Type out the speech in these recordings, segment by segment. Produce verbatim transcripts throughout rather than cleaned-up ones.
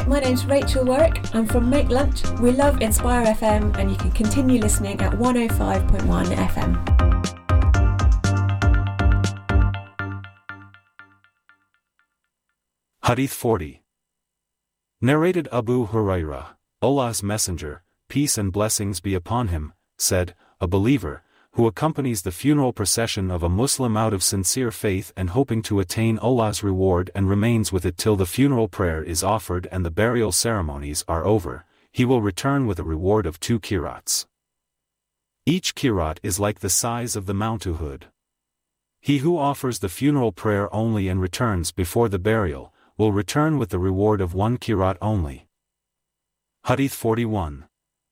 Hi, my name's Rachel Warwick. I'm from Make Lunch. We love Inspire F M, and you can continue listening at one oh five point one F M. Hadith forty. Narrated Abu Hurairah, Allah's Messenger, peace and blessings be upon him, said, a believer, who accompanies the funeral procession of a Muslim out of sincere faith and hoping to attain Allah's reward and remains with it till the funeral prayer is offered and the burial ceremonies are over, he will return with a reward of two qirats. Each qirat is like the size of the Mount Uhud. He who offers the funeral prayer only and returns before the burial, will return with the reward of one qirat only. Hadith forty-one.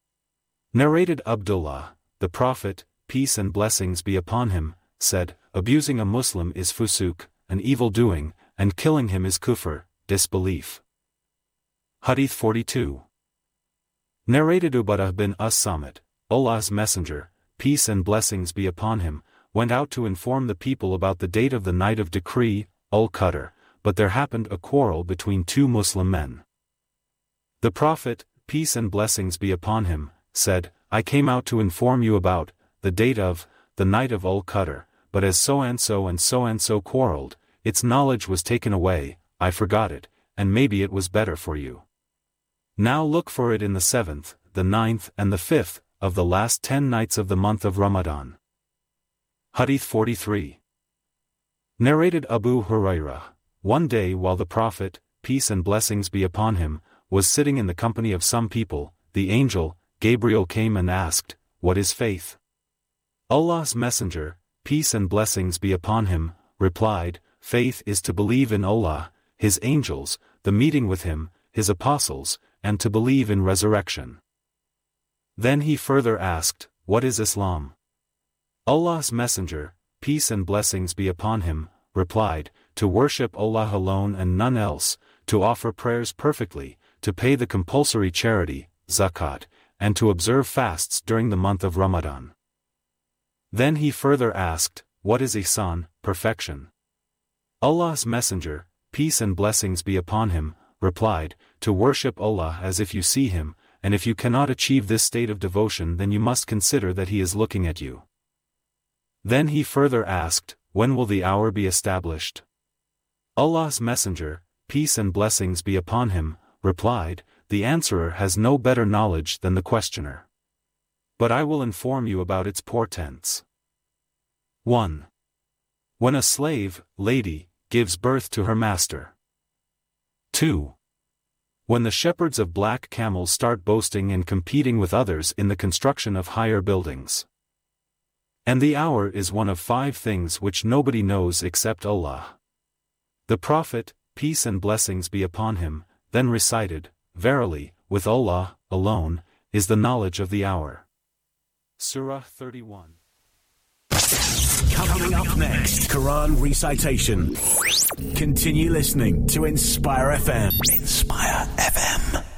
Narrated Abdullah, the Prophet, peace and blessings be upon him, said, abusing a Muslim is fusuk, an evil doing, and killing him is kufr, disbelief. Hadith forty-two. Narrated Ubadah bin As-Samit, Allah's Messenger, peace and blessings be upon him, went out to inform the people about the date of the night of decree, Al-Qadr, but there happened a quarrel between two Muslim men. The Prophet, peace and blessings be upon him, said, I came out to inform you about the date of the night of Al-Qadr, but as so-and-so and so-and-so quarreled, its knowledge was taken away, I forgot it, and maybe it was better for you. Now look for it in the seventh, the ninth and the fifth, of the last ten nights of the month of Ramadan. Hadith forty-three. Narrated Abu Hurairah, one day while the Prophet, peace and blessings be upon him, was sitting in the company of some people, the angel, Gabriel came and asked, what is faith? Allah's Messenger, peace and blessings be upon him, replied, faith is to believe in Allah, His angels, the meeting with Him, His apostles, and to believe in resurrection. Then he further asked, what is Islam? Allah's Messenger, peace and blessings be upon him, replied, to worship Allah alone and none else, to offer prayers perfectly, to pay the compulsory charity, zakat, and to observe fasts during the month of Ramadan. Then he further asked, what is ihsan, perfection? Allah's Messenger, peace and blessings be upon him, replied, to worship Allah as if you see Him, and if you cannot achieve this state of devotion then you must consider that He is looking at you. Then he further asked, when will the hour be established? Allah's Messenger, peace and blessings be upon him, replied, the answerer has no better knowledge than the questioner. But I will inform you about its portents. one. When a slave, lady, gives birth to her master. two. When the shepherds of black camels start boasting and competing with others in the construction of higher buildings. And the hour is one of five things which nobody knows except Allah. The Prophet, peace and blessings be upon him, then recited, verily, with Allah, alone, is the knowledge of the hour. Surah thirty-one. Coming up next, Quran recitation. Continue listening to Inspire F M. Inspire F M.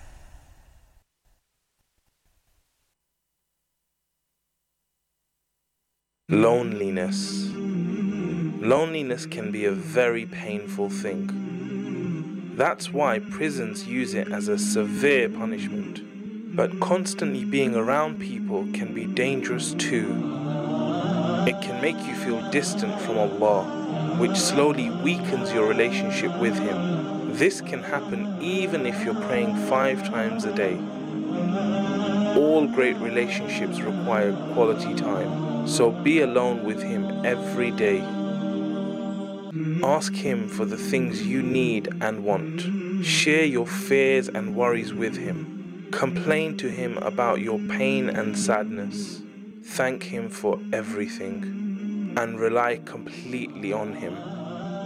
Loneliness. Loneliness can be a very painful thing. That's why prisons use it as a severe punishment. But constantly being around people can be dangerous too. It can make you feel distant from Allah, which slowly weakens your relationship with Him. This can happen even if you're praying five times a day. All great relationships require quality time, so be alone with Him every day. Ask Him for the things you need and want. Share your fears and worries with Him. Complain to Him about your pain and sadness. Thank Him for everything and rely completely on Him.